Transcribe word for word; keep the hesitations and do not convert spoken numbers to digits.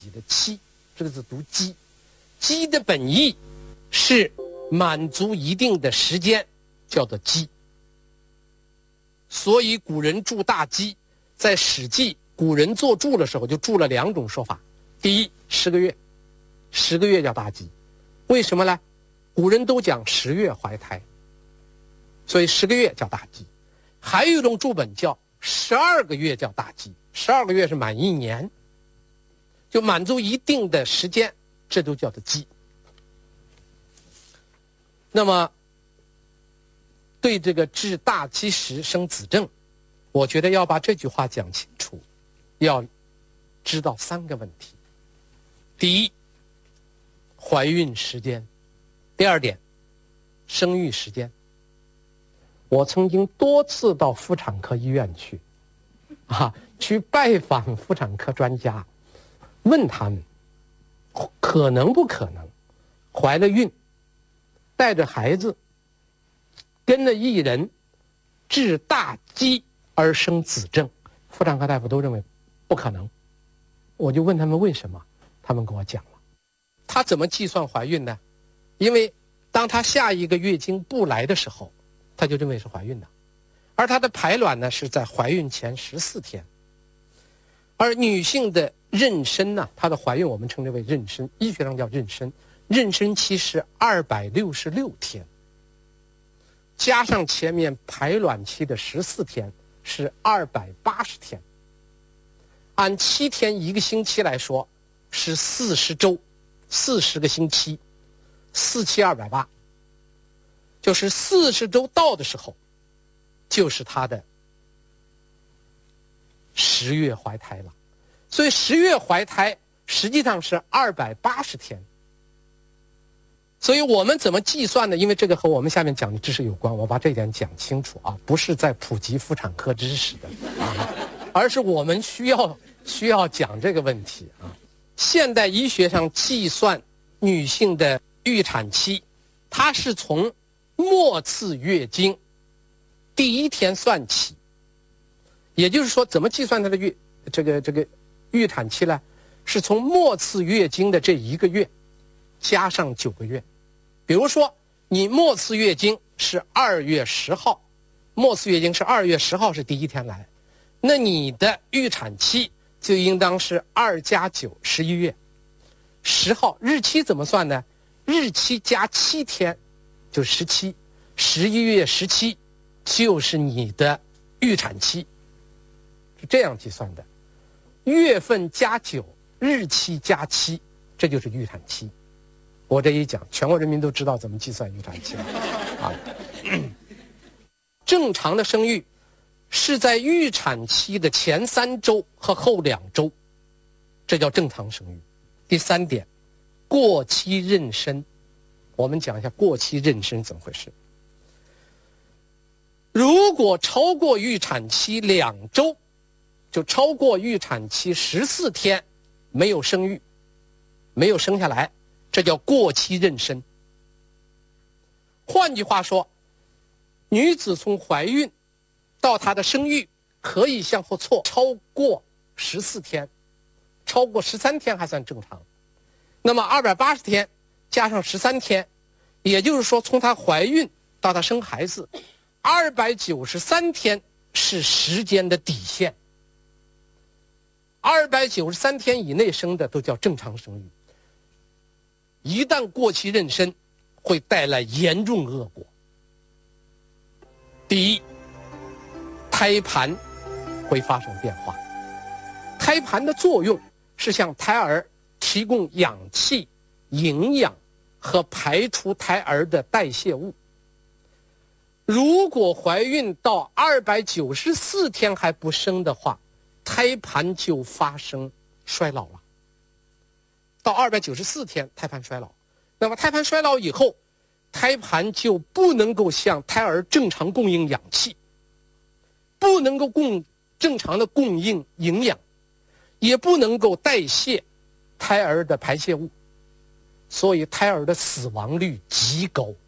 的期，这个字读鸡，鸡的本意是满足一定的时间，叫做鸡。所以古人注大鸡，在《史记》古人做注的时候就注了两种说法。第一，十个月，十个月叫大鸡。为什么呢？古人都讲十月怀胎，所以十个月叫大鸡。还有一种注本叫十二个月叫大鸡，十二个月是满一年，就满足一定的时间，这都叫做鸡。那么对这个至大鸡时生子正，我觉得要把这句话讲清楚，要知道三个问题。第一，怀孕时间；第二点，生育时间。我曾经多次到妇产科医院去，啊，去拜访妇产科专家，问他们可能不可能怀了孕，带着孩子，跟着一人至大鸡而生子正。妇产科大夫都认为不可能。我就问他们为什么，他们跟我讲了，他怎么计算怀孕呢？因为当他下一个月经不来的时候，他就认为是怀孕的，而他的排卵呢是在怀孕前十四天，而女性的妊娠呢，她的怀孕我们称之为妊娠，医学上叫妊娠，妊娠期是二百六十六天，加上前面排卵期的十四天是二百八十天，按七天一个星期来说是四十周，四十个星期，四七二百八。就是四十周到的时候，就是她的十月怀胎了。所以十月怀胎实际上是二百八十天。所以我们怎么计算呢？因为这个和我们下面讲的知识有关，我把这一点讲清楚啊，不是在普及妇产科知识的啊，而是我们需要需要讲这个问题啊。现代医学上计算女性的预产期，它是从末次月经第一天算起，也就是说，怎么计算她的月这个这个预产期呢？是从末次月经的这一个月加上九个月。比如说，你末次月经是二月十号，末次月经是二月十号是第一天来，那你的预产期就应当是二加九，十一月十号。日期怎么算呢？日期加七天。就十七，十一月十七就是你的预产期，是这样计算的。月份加九，日期加七，这就是预产期。我这一讲，全国人民都知道怎么计算预产期了啊。正常的生育是在预产期的前三周和后两周，这叫正常生育。第三点，过期妊娠。我们讲一下过期妊娠怎么回事。如果超过预产期两周，就超过预产期十四天没有生育，没有生下来，这叫过期妊娠。换句话说，女子从怀孕到她的生育可以向后错超过十四天，超过十三天还算正常。那么二百八十天加上十三天，也就是说，从她怀孕到她生孩子，二百九十三天是时间的底线。二百九十三天以内生的都叫正常生育。一旦过期妊娠，会带来严重恶果。第一，胎盘会发生变化。胎盘的作用是向胎儿提供氧气、营养和排出胎儿的代谢物。如果怀孕到二百九十四天还不生的话，胎盘就发生衰老了。到二百九十四天胎盘衰老，那么胎盘衰老以后，胎盘就不能够向胎儿正常供应氧气，不能够供正常的供应营养，也不能够代谢胎儿的排泄物，所以胎儿的死亡率极高。